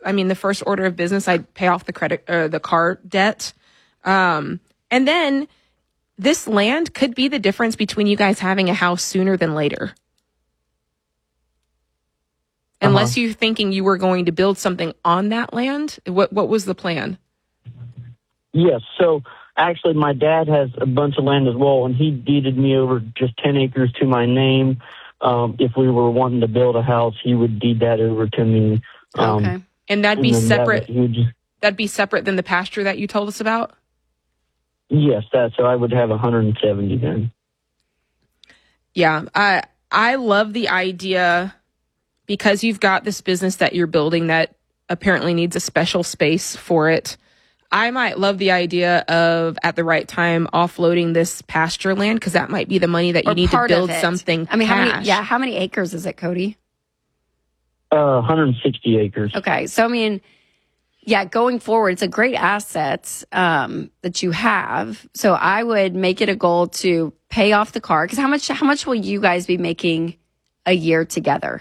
the first order of business, I'd pay off the car debt. And then this land could be the difference between you guys having a house sooner than later. Unless you're thinking you were going to build something on that land. What was the plan? Yes. So actually, my dad has a bunch of land as well, and he deeded me over just 10 acres to my name. If we were wanting to build a house, he would deed that over to me. Okay. And that'd be separate. That'd be separate than the pasture that you told us about? Yes, so I would have 170 then. Yeah. I love the idea, because you've got this business that you're building that apparently needs a special space for it. I might love the idea of, at the right time, offloading this pasture land, because that might be the money that you need to build something. How many acres is it, Cody? 160 acres. Okay. So, going forward, it's a great asset that you have. So I would make it a goal to pay off the car. Because how much will you guys be making a year together?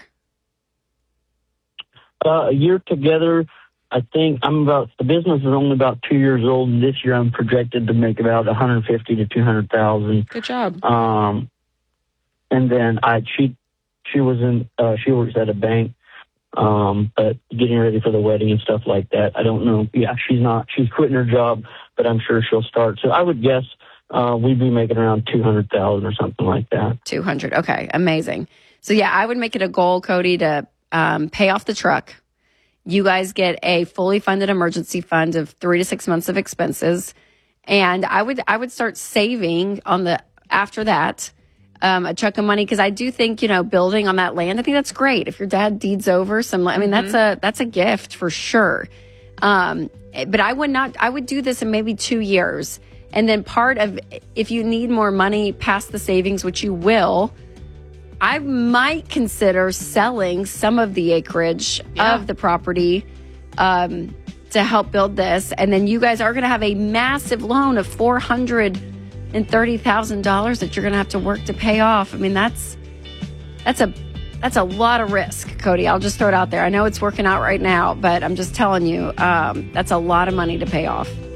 A year together, I think the business is only about 2 years old, and this year I'm projected to make about 150 to 200,000. Good job. And then she works at a bank, but getting ready for the wedding and stuff like that. I don't know. Yeah, she's quitting her job, but I'm sure she'll start. So I would guess we'd be making around 200,000 or something like that. 200. Okay. Amazing. So yeah, I would make it a goal, Cody, to pay off the truck. You guys get a fully funded emergency fund of 3 to 6 months of expenses. And I would start saving after that, a chunk of money. Cause I do think, building on that land, I think that's great. If your dad deeds over that's a gift for sure. But I would do this in maybe 2 years. And then if you need more money past the savings, which you will, I might consider selling some of the acreage of the property to help build this. And then you guys are going to have a massive loan of $430,000 that you're going to have to work to pay off. That's a lot of risk, Cody. I'll just throw it out there. I know it's working out right now, but I'm just telling you, that's a lot of money to pay off.